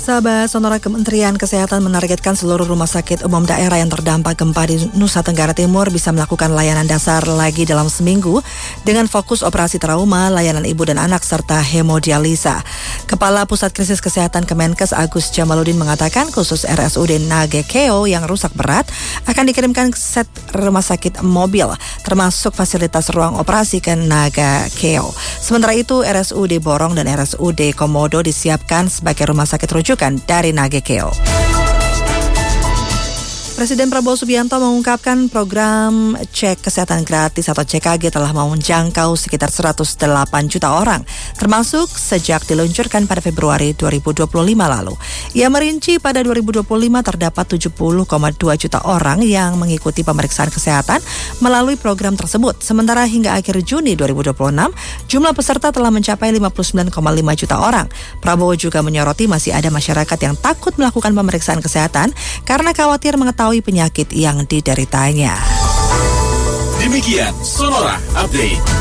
Sahabat Sonora, Kementerian Kesehatan menargetkan seluruh rumah sakit umum daerah yang terdampak gempa di Nusa Tenggara Timur bisa melakukan layanan dasar lagi dalam seminggu dengan fokus operasi trauma, layanan ibu dan anak, serta hemodialisa. Kepala Pusat Krisis Kesehatan Kemenkes Agus Jamaludin mengatakan khusus RSUD Nagekeo yang rusak berat akan dikirimkan set rumah sakit mobil termasuk fasilitas ruang operasi ke Nagekeo. Sementara itu RSUD Borong dan RSUD Komodo disiapkan sebagai rumah sakit rujukan dari Nagekeo. Presiden Prabowo Subianto mengungkapkan program cek kesehatan gratis atau CKG telah menjangkau sekitar 108 juta orang, termasuk sejak diluncurkan pada Februari 2025 lalu. Ia merinci pada 2025 terdapat 70,2 juta orang yang mengikuti pemeriksaan kesehatan melalui program tersebut. Sementara hingga akhir Juni 2026, jumlah peserta telah mencapai 59,5 juta orang. Prabowo juga menyoroti masih ada masyarakat yang takut melakukan pemeriksaan kesehatan karena khawatir mengetahui penyakit yang dideritanya. Demikian Sonora Update.